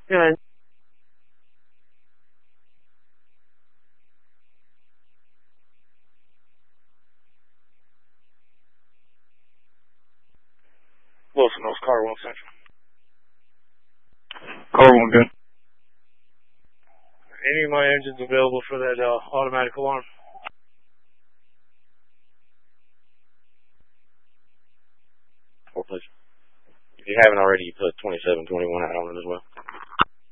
Good. Wilson Hills, car 1 Central. Car 1, good. Any of my engines available for that automatic alarm? Please. If you haven't already, you put 2721 out on it as well.